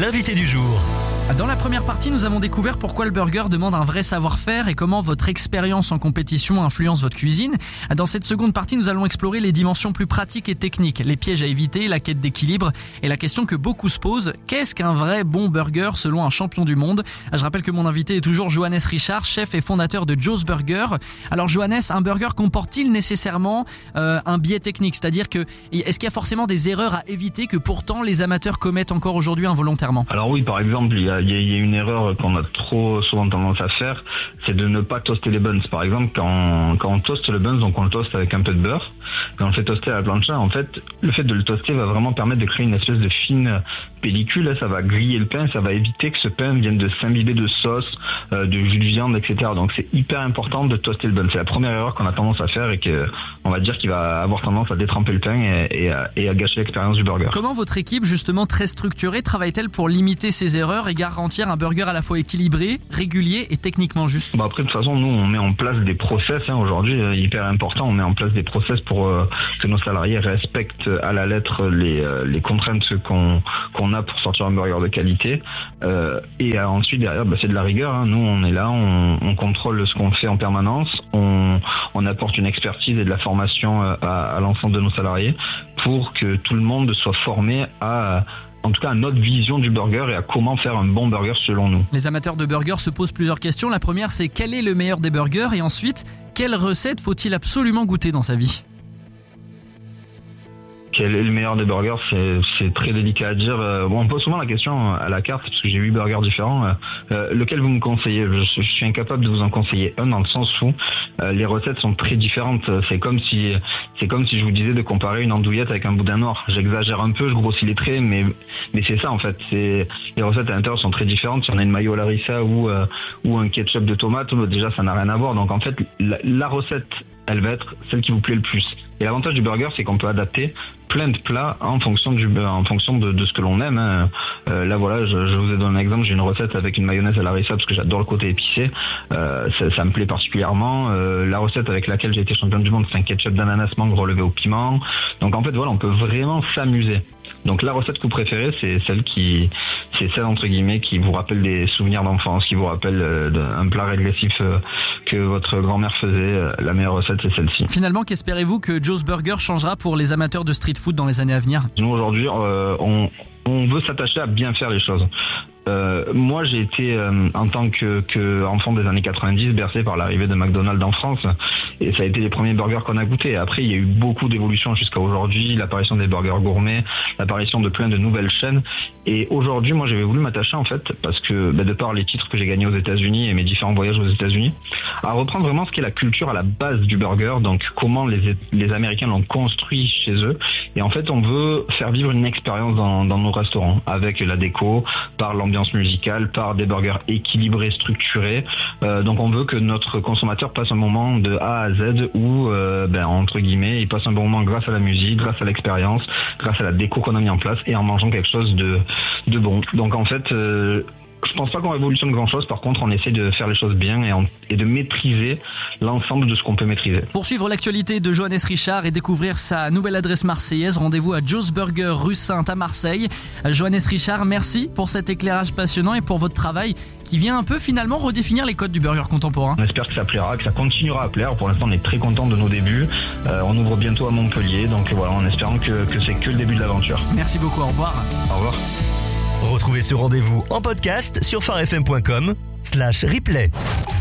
l'invité du jour. Dans la première partie, nous avons découvert pourquoi le burger demande un vrai savoir-faire et comment votre expérience en compétition influence votre cuisine. Dans cette seconde partie, nous allons explorer les dimensions plus pratiques et techniques, les pièges à éviter, la quête d'équilibre et la question que beaucoup se posent, qu'est-ce qu'un vrai bon burger selon un champion du monde? Je rappelle que mon invité est toujours Johannes Richard, chef et fondateur de Joe's Burger. Alors Johannes, un burger comporte-t-il nécessairement un biais technique? C'est-à-dire que est-ce qu'il y a forcément des erreurs à éviter que pourtant les amateurs commettent encore aujourd'hui involontairement? Alors oui, par exemple, il y a une erreur qu'on a trop souvent tendance à faire, c'est de ne pas toaster les buns. Par exemple, quand on toaste le buns, donc on le toaste avec un peu de beurre, quand on le fait toaster à la plancha, en fait, le fait de le toaster va vraiment permettre de créer une espèce de fine pellicule, ça va griller le pain, ça va éviter que ce pain vienne de s'imbiber de sauce, de jus de viande, etc. Donc c'est hyper important de toaster le bun. C'est la première erreur qu'on a tendance à faire et que on va dire qu'il va avoir tendance à détremper le pain et à gâcher l'expérience du burger. Comment votre équipe, justement très structurée, travaille-t-elle pour limiter ces erreurs et garantir un burger à la fois équilibré, régulier et techniquement juste? Après, de toute façon, nous, on met en place des process, aujourd'hui, hyper important. On met en place des process pour que nos salariés respectent à la lettre les contraintes qu'on a pour sortir un burger de qualité. Et ensuite, derrière, c'est de la rigueur. Nous, on est là, on contrôle ce qu'on fait en permanence. On apporte une expertise et de la formation à l'ensemble de nos salariés pour que tout le monde soit formé en tout cas à notre vision du burger et à comment faire un bon burger selon nous. Les amateurs de burgers se posent plusieurs questions. La première, c'est quel est le meilleur des burgers? Et ensuite, quelle recette faut-il absolument goûter dans sa vie? Quel est le meilleur des burgers? C'est très délicat à dire. On me pose souvent la question à la carte, parce que j'ai 8 burgers différents. Lequel vous me conseillez? Je suis incapable de vous en conseiller un, dans le sens où les recettes sont très différentes. C'est comme si je vous disais de comparer une andouillette avec un boudin noir. J'exagère un peu, je grossis les traits, mais c'est ça en fait. Les recettes à l'intérieur sont très différentes. Si on a une mayo larissa ou un ketchup de tomate, déjà ça n'a rien à voir. Donc en fait, la recette, elle va être celle qui vous plaît le plus. Et l'avantage du burger, c'est qu'on peut adapter plein de plats en fonction de ce que l'on aime. Là voilà, je vous ai donné un exemple. J'ai une recette avec une mayonnaise à la harissa parce que j'adore le côté épicé. Ça me plaît particulièrement. La recette avec laquelle j'ai été champion du monde, c'est un ketchup d'ananas mangue relevé au piment. Donc en fait voilà, on peut vraiment s'amuser. Donc la recette que vous préférez, c'est celle entre guillemets qui vous rappelle des souvenirs d'enfance, qui vous rappelle un plat régressif que votre grand-mère faisait. La meilleure recette, c'est celle-ci. Finalement, qu'espérez-vous que Joe's Burger changera pour les amateurs de street food dans les années à venir? Nous aujourd'hui, on veut s'attacher à bien faire les choses. Moi, j'ai été en tant que enfant des années 90 bercé par l'arrivée de McDonald's en France, et ça a été les premiers burgers qu'on a goûtés. Après, il y a eu beaucoup d'évolutions jusqu'à aujourd'hui, l'apparition des burgers gourmets, l'apparition de plein de nouvelles chaînes. Et aujourd'hui, moi, j'avais voulu m'attacher en fait, parce que de par les titres que j'ai gagnés aux États-Unis et mes différents voyages aux États-Unis, à reprendre vraiment ce qu'est la culture à la base du burger, donc comment les Américains l'ont construit chez eux. Et en fait, on veut faire vivre une expérience dans nos restaurants, avec la déco, par l'ambiance musicale, par des burgers équilibrés, structurés. Donc on veut que notre consommateur passe un moment de A à Z où, entre guillemets, il passe un bon moment grâce à la musique, grâce à l'expérience, grâce à la déco qu'on a mis en place et en mangeant quelque chose de bon. Donc en fait, je pense pas qu'on révolutionne grand chose. Par contre, on essaie de faire les choses bien et de maîtriser l'ensemble de ce qu'on peut maîtriser. Pour suivre l'actualité de Johannes Richard et découvrir sa nouvelle adresse marseillaise, rendez-vous à Joe's Burger rue Sainte à Marseille. Johannes Richard, merci pour cet éclairage passionnant et pour votre travail qui vient un peu finalement redéfinir les codes du burger contemporain. On espère que ça plaira, que ça continuera à plaire. Pour l'instant, on est très content de nos débuts. On ouvre bientôt à Montpellier, donc voilà, en espérant que c'est que le début de l'aventure. Merci beaucoup, au revoir. Au revoir. Retrouvez ce rendez-vous en podcast sur farfm.com/replay.